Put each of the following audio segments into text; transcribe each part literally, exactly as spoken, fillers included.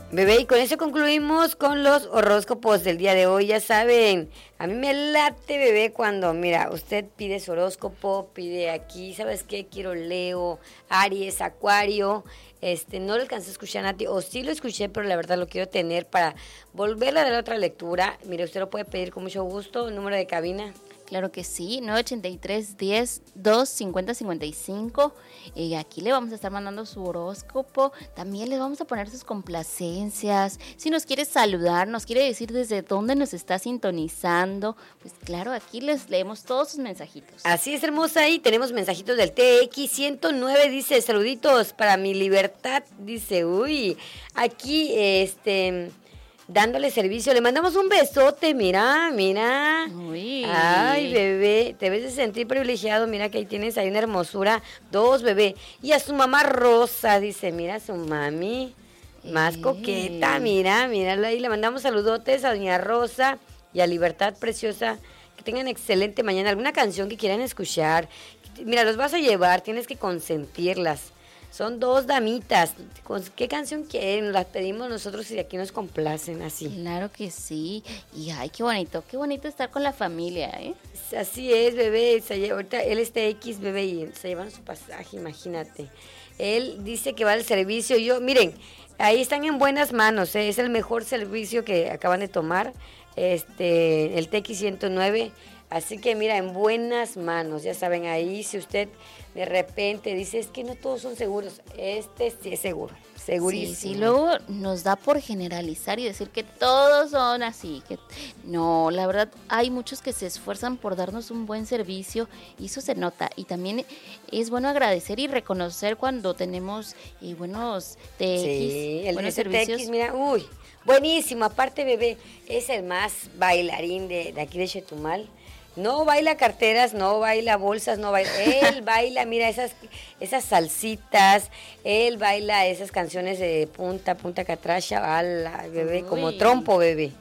Bebé, y con eso concluimos con los horóscopos del día de hoy. Ya saben, a mí me late, bebé, cuando, mira, usted pide su horóscopo, pide aquí, ¿sabes qué? Quiero Leo, Aries, Acuario. Este, no lo alcancé a escuchar a Nati, o sí lo escuché, pero la verdad lo quiero tener para volverle a dar otra lectura. Mire, usted lo puede pedir con mucho gusto, el número de cabina. Claro que sí, nueve ochenta y tres, diez, dos, cincuenta, cincuenta y cinco. Y aquí le vamos a estar mandando su horóscopo. También le vamos a poner sus complacencias. Si nos quiere saludar, nos quiere decir desde dónde nos está sintonizando, pues claro, aquí les leemos todos sus mensajitos. Así es, hermosa, y tenemos mensajitos del T X ciento nueve, dice, saluditos para mi libertad, dice, uy, aquí, este... dándole servicio, le mandamos un besote, mira, mira. Uy. Ay, bebé, te ves de sentir privilegiado, mira que ahí tienes ahí una hermosura, dos, bebé. Y a su mamá Rosa, dice, mira a su mami, más Ey. coqueta, mira, mírala ahí, le mandamos saludotes a doña Rosa y a Libertad Preciosa, que tengan excelente mañana, alguna canción que quieran escuchar. Mira, los vas a llevar, tienes que consentirlas. Son dos damitas. ¿Qué canción quieren? Las pedimos nosotros y aquí nos complacen así. Claro que sí. Y ay, qué bonito, qué bonito estar con la familia, ¿eh? Así es, bebé. Se lleva, ahorita él es T X, bebé, y se llevan su pasaje, imagínate. Él dice que va al servicio. Yo, miren, ahí están en buenas manos, ¿eh? Es el mejor servicio que acaban de tomar, este, el T X ciento nueve. Así que mira, en buenas manos, ya saben, ahí si usted de repente dice, es que no todos son seguros, este sí es seguro, segurísimo. Sí, sí, luego nos da por generalizar y decir que todos son así, que no, la verdad hay muchos que se esfuerzan por darnos un buen servicio y eso se nota, y también es bueno agradecer y reconocer cuando tenemos eh, buenos T X, sí, el buenos T X, servicios. mira, uy, buenísimo, aparte, bebé, es el más bailarín de, de aquí de Chetumal. No baila carteras, no baila bolsas, no baila. Él baila, mira, esas, esas salsitas, él baila esas canciones de punta, punta catracha, ala, bebé, Uy. como trompo, bebé.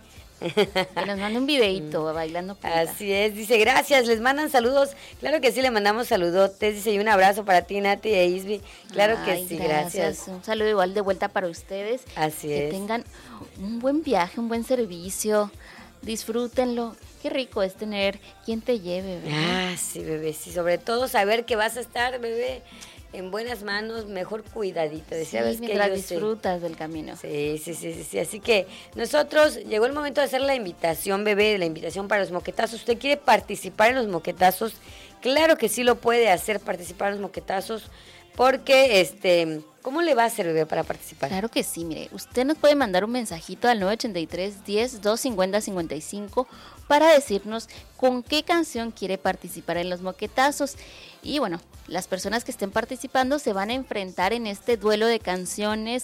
Que nos manda un videito bailando punta. Así es, dice, gracias, les mandan saludos. Claro que sí, le mandamos saludotes, dice, y un abrazo para ti, Nati e Isby. Claro Ay, que sí, gracias. gracias. Un saludo igual de vuelta para ustedes. Así que es. Que tengan un buen viaje, un buen servicio, disfrútenlo. Qué rico es tener quien te lleve, ¿verdad? Ah, sí, bebé, sí, sobre todo saber que vas a estar, bebé, en buenas manos, mejor cuidadito. Sí, ¿Sabes mientras que disfrutas del camino. Sí, sí, sí, sí, sí, así que nosotros, llegó el momento de hacer la invitación, bebé, la invitación para los moquetazos. ¿Usted quiere participar en los moquetazos? Claro que sí lo puede hacer, participar en los moquetazos, porque, este, ¿cómo le va a hacer, bebé, para participar? Claro que sí, mire, usted nos puede mandar un mensajito al nueve ochenta y tres, diez, dos, cincuenta, cincuenta y cinco para decirnos con qué canción quiere participar en los moquetazos. Y bueno, las personas que estén participando se van a enfrentar en este duelo de canciones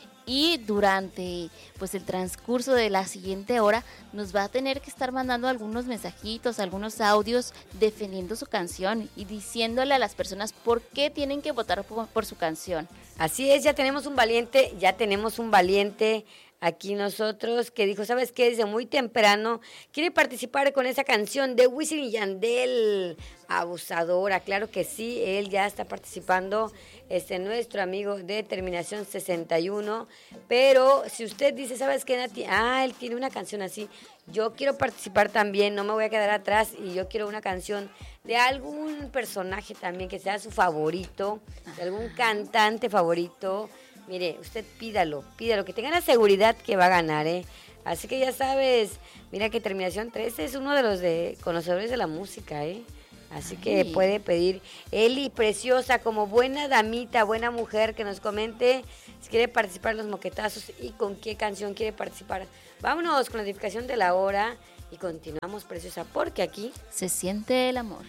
y durante pues el transcurso de la siguiente hora nos va a tener que estar mandando algunos mensajitos, algunos audios defendiendo su canción y diciéndole a las personas por qué tienen que votar por, por su canción. Así es, ya tenemos un valiente, ya tenemos un valiente aquí nosotros que dijo, ¿sabes qué? Desde muy temprano quiere participar con esa canción de Wisin y Yandel, Abusadora. Claro que sí, él ya está participando, este nuestro amigo de terminación sesenta y uno, pero si usted dice, ¿sabes qué, Nati? Ah, él tiene una canción así, yo quiero participar también, no me voy a quedar atrás y yo quiero una canción de algún personaje también que sea su favorito, de algún cantante favorito. Mire, usted pídalo, pídalo, que tenga la seguridad que va a ganar, ¿eh? Así que ya sabes, mira que terminación trece es uno de los de conocedores de la música, ¿eh? Así que Ay. puede pedir, Eli, preciosa, como buena damita, buena mujer, que nos comente si quiere participar en los moquetazos y con qué canción quiere participar. Vámonos con la notificación de la hora y continuamos, preciosa, porque aquí se siente el amor.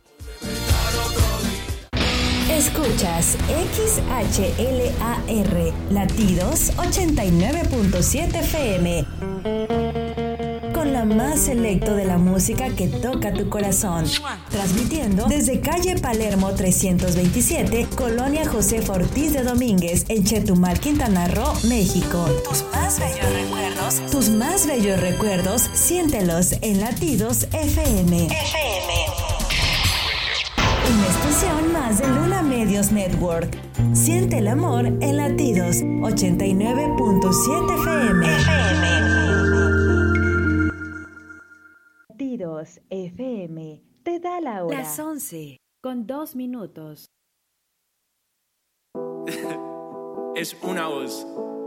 Escuchas X H L A R, Latidos ochenta y nueve punto siete F M. Con la más selecto de la música que toca tu corazón. Transmitiendo desde calle Palermo trescientos veintisiete, Colonia Josefa Ortiz de Domínguez, en Chetumal, Quintana Roo, México. Tus más bellos recuerdos, tus más bellos recuerdos, siéntelos en Latidos F M. F M. Una estación más de Luna Medios Network. Siente el amor en Latidos ochenta y nueve punto siete F M. Latidos F M te da la hora. Las once con dos minutos. Es una voz.